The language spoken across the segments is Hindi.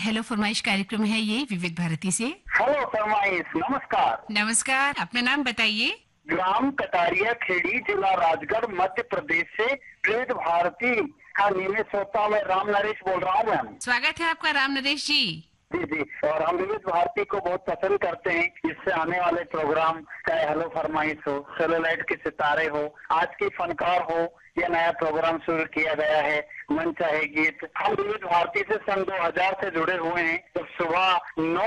हेलो फरमाइश कार्यक्रम है ये विविध भारती से। हेलो फरमाइश, नमस्कार। नमस्कार, अपना नाम बताइए। ग्राम कटारिया खेड़ी, जिला राजगढ़, मध्य प्रदेश से विविध भारती का नियमित श्रोता मैं राम नरेश बोल रहा हूँ मैम। स्वागत है आपका राम नरेश जी। जी जी, और हम विविध भारती को बहुत पसंद करते हैं। इससे आने वाले प्रोग्राम चाहे हेलो फरमाइश हो, सेटेलाइट के सितारे हो, आज के फनकार हो, या नया प्रोग्राम शुरू किया गया है मन चाहे गीत, हम विविध भारती से सन 2000 से जुड़े हुए हैं। तो सुबह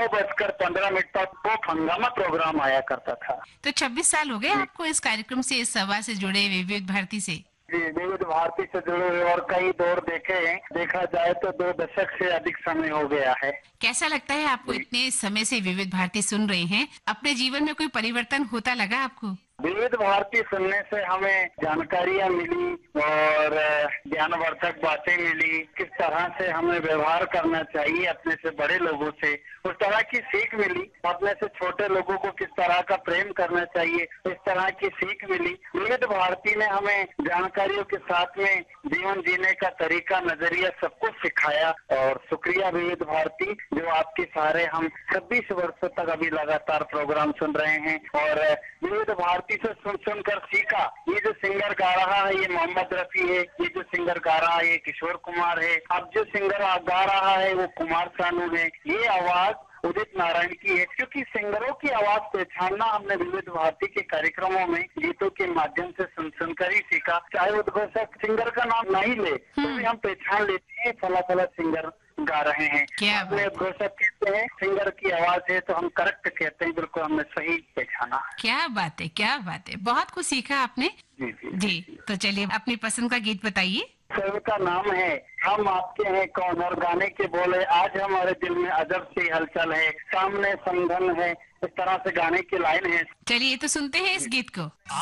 9:15 तक वो हंगामा प्रोग्राम आया करता था। तो 26 साल हो गए आपको इस कार्यक्रम से, इस सभा से जुड़े विविध भारती से। जी, विविध भारती से जुड़े हुए और कई दौर देखे हैं। देखा जाए तो 2 दशक से अधिक समय हो गया है। कैसा लगता है आपको इतने समय से विविध भारती सुन रहे हैं? अपने जीवन में कोई परिवर्तन होता लगा आपको? विविध भारती सुनने से हमें जानकारियाँ मिली और ज्ञानवर्धक बातें मिली। किस तरह से हमें व्यवहार करना चाहिए अपने से बड़े लोगों से, उस तरह की सीख मिली। अपने से छोटे लोगों को किस तरह का प्रेम करना चाहिए, इस तरह की सीख मिली। विविध भारती ने हमें जानकारियों के साथ में जीवन जीने का तरीका, नजरिया सब कुछ सिखाया। और शुक्रिया विविध भारती, जो आपके सहारे हम 26 वर्षों तक अभी लगातार प्रोग्राम सुन रहे हैं। और विविध भारती से सुन कर सीखा। ये जो सिंगर गा रहा है ये मोहम्मद रफी है, ये जो सिंगर गा रहा है ये किशोर कुमार है, अब जो सिंगर गा रहा है वो कुमार सानू है। ये आवाज उदित नारायण की है। क्योंकि सिंगरों की आवाज पहचानना हमने विविध भारती के कार्यक्रमों में गीतों के माध्यम से सुनकर ही सीखा। चाहे उद्घोषक सिंगर का नाम नहीं ले तो भी हम पहचान लेते हैं फला फला सिंगर गा रहे हैं। अपने उद्घोषक कहते हैं सिंगर की आवाज है तो हम करेक्ट कहते हैं, बिल्कुल हमने सही पहचाना। क्या बात है, क्या बात है, बहुत कुछ सीखा आपने। जी जी जी, तो चलिए अपनी पसंद का गीत बताइए। फिल्म का नाम है हम आपके हैं कौन, और गाने के बोले आज हमारे दिल में अजब सी हलचल है, सामने समधन है, इस तरह से गाने की लाइन है। चलिए तो सुनते हैं इस गीत को।